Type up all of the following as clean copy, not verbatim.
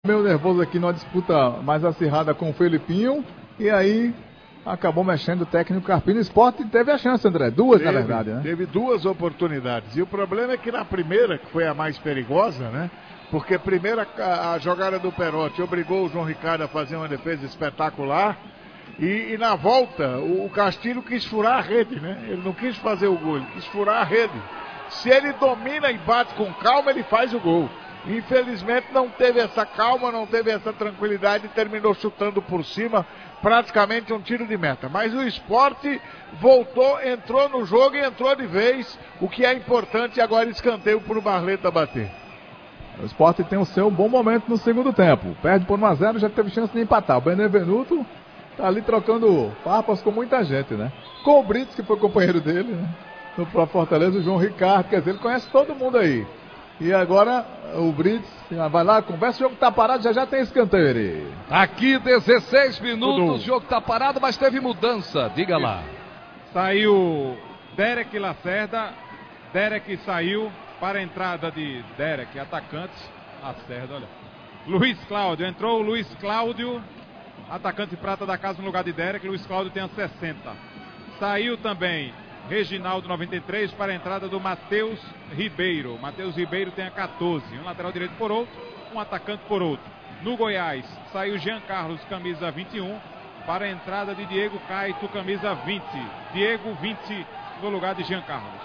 Meio nervoso aqui numa disputa mais acirrada com o Felipinho. E aí acabou mexendo o técnico Carpini. O Sport teve a chance, André. Duas, na verdade, né? Teve duas oportunidades. E o problema é que na primeira, que foi a mais perigosa, né? Porque primeiro a jogada do Perotti obrigou o João Ricardo a fazer uma defesa espetacular. E na volta, o Castilho quis furar a rede, né? Ele não quis fazer o gol, ele quis furar a rede. Se ele domina e bate com calma, ele faz o gol. Infelizmente não teve essa calma, não teve essa tranquilidade e terminou chutando por cima, praticamente um tiro de meta. Mas o Sport voltou, entrou no jogo e entrou de vez, o que é importante, agora escanteio para o Barleta bater. O Sport tem o seu bom momento no segundo tempo. Perde por 1-0, já teve chance de empatar. O Benevenuto tá ali trocando farpas com muita gente, né? Com o Brits, que foi companheiro dele, né? No próprio Fortaleza, o João Ricardo, quer dizer, ele conhece todo mundo aí. E agora o Brits vai lá, conversa, o jogo tá parado, já tem escanteio. Aqui 16 minutos, o jogo tá parado, mas teve mudança, diga lá. Saiu Derek Lacerda, Derek saiu para a entrada de Derek, atacante, Lacerda, olha. Luiz Cláudio, entrou o Luiz Cláudio, atacante prata da casa no lugar de Derek, Luiz Cláudio tem a 60. Saiu também Reginaldo, 93, para a entrada do Matheus Ribeiro. Matheus Ribeiro tem a 14, um lateral direito por outro, um atacante por outro. No Goiás, saiu Jean Carlos, camisa 21, para a entrada de Diego Caito, camisa 20. Diego, 20, no lugar de Jean Carlos.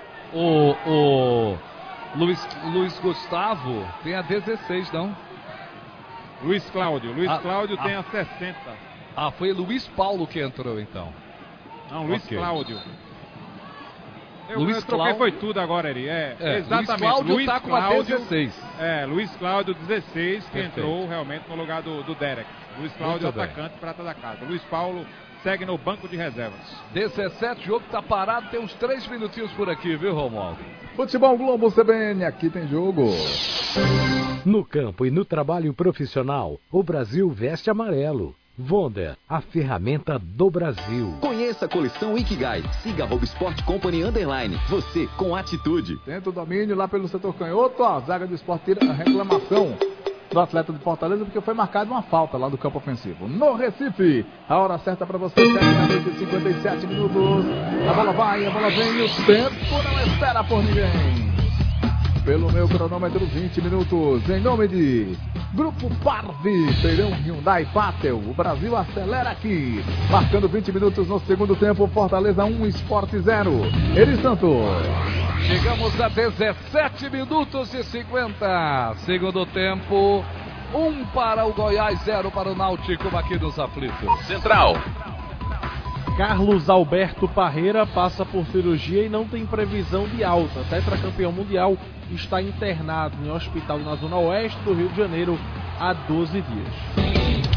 O Luiz Gustavo tem a 16, não? Luiz Cláudio tem a 60. Foi Luiz Paulo que entrou então. Não, Luiz Cláudio. Eu troquei, Cláudio foi tudo agora, Eri. Exatamente. Luiz Cláudio tá com a 16. Luiz Cláudio, 16, que Perfeito. entrou realmente no lugar do Derek. Luiz Cláudio, atacante, prata da casa. Luiz Paulo segue no banco de reservas. 17, o jogo tá parado, tem uns 3 minutinhos por aqui, viu, Romualdo? Futebol Globo CBN, aqui tem jogo. No campo e no trabalho profissional, o Brasil veste amarelo. Wonder, a ferramenta do Brasil. Conheça a coleção Ikigai. Siga @Sport Company _. Você com atitude. Tenta o domínio lá pelo setor canhoto. A zaga do Sport tira a reclamação do atleta de Fortaleza, porque foi marcada uma falta lá do campo ofensivo. No Recife, a hora certa para você, 7:57 minutos. A bola vai, a bola vem e o tempo não espera por ninguém. Pelo meu cronômetro, 20 minutos. Em nome de Grupo Parve, Feirão Hyundai Patel. O Brasil acelera aqui. Marcando 20 minutos no segundo tempo. Fortaleza 1, Sport 0. Eri Santos. Chegamos a 17 minutos e 50. Segundo tempo. 1 para o Goiás, 0 para o Náutico aqui nos aflitos. Central. Carlos Alberto Parreira passa por cirurgia e não tem previsão de alta. Tetracampeão mundial está internado em hospital na zona oeste do Rio de Janeiro há 12 dias.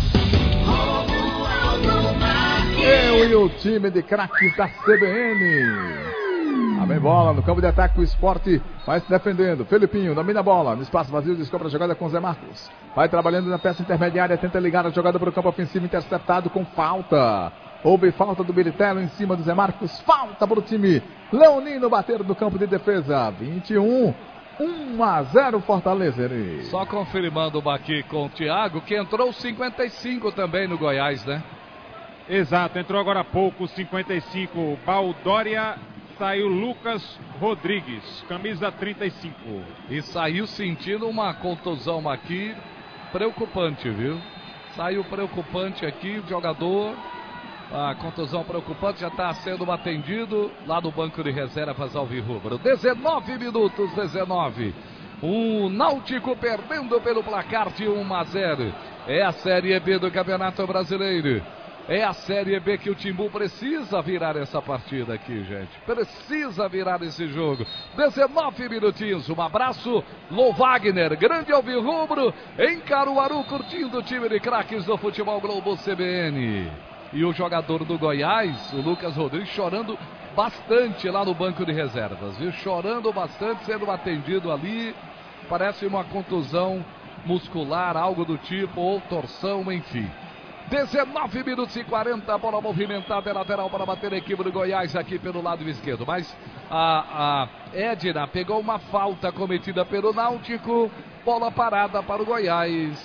Eu e o time de craques da CBN. A bem bola no campo de ataque, o Sport vai se defendendo. Felipinho domina a bola no espaço vazio, descobre a jogada com o Zé Marcos. Vai trabalhando na peça intermediária, tenta ligar a jogada para o campo ofensivo, interceptado com falta. Houve falta do Biritello em cima do Zé Marcos. Falta para o time leonino bater no campo de defesa. 21, 1-0 Fortaleza. Só confirmando aqui com o Thiago, que entrou 55 também no Goiás, né? Exato, entrou agora há pouco, 55. Baldória, saiu Lucas Rodrigues, camisa 35. E saiu sentindo uma contusão aqui preocupante, viu? Saiu preocupante aqui o jogador. A contusão preocupante, já está sendo atendido lá no banco de reservas alvirrubro. 19 minutos, 19. O Náutico perdendo pelo placar de 1-0. É a Série B do Campeonato Brasileiro. É a Série B que o Timbu precisa virar essa partida aqui, gente. Precisa virar esse jogo. 19 minutinhos. Um abraço. Lô Wagner, grande alvirrubro, em Caruaru, curtindo o time de craques do Futebol Globo CBN. E o jogador do Goiás, o Lucas Rodrigues, chorando bastante lá no banco de reservas, viu? Chorando bastante, sendo atendido ali. Parece uma contusão muscular, algo do tipo, ou torção, enfim. 19 minutos e 40, bola movimentada, é lateral para bater a equipe do Goiás aqui pelo lado esquerdo. Mas a Edna pegou uma falta cometida pelo Náutico, bola parada para o Goiás.